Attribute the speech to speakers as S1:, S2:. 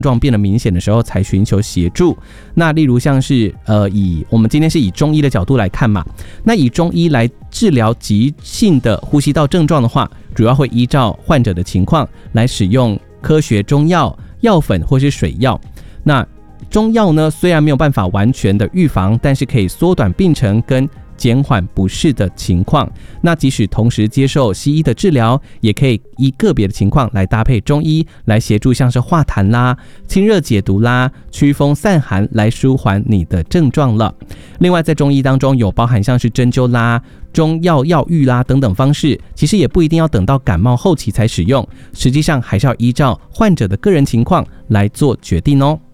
S1: 状变得明显的时候才寻求协助。那例如像是我们今天是以中医的角度来看嘛，那以中医来治疗急性的呼吸道症状的话，主要会依照患者的情况来使用科学中药、药粉或是水药。那中药呢，虽然没有办法完全的预防，但是可以缩短病程跟减缓不适的情况。那即使同时接受西医的治疗，也可以依个别的情况来搭配中医来协助，像是化痰啦、清热解毒啦、驱风散寒来舒缓你的症状了。另外在中医当中有包含像是针灸啦、中药药浴啦等等方式，其实也不一定要等到感冒后期才使用，实际上还是要依照患者的个人情况来做决定哦。